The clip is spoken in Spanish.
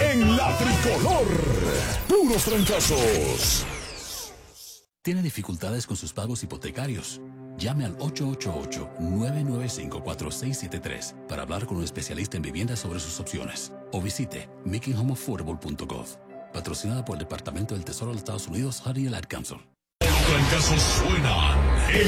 en la tricolor. Puros trancazos. ¿Tiene dificultades con sus pagos hipotecarios? Llame al 888-995-4673 para hablar con un especialista en vivienda sobre sus opciones. O visite makinghomeaffordable.gov. Patrocinada por el Departamento del Tesoro de los Estados Unidos, HUD y el Ad Council. Los trancazos suenan en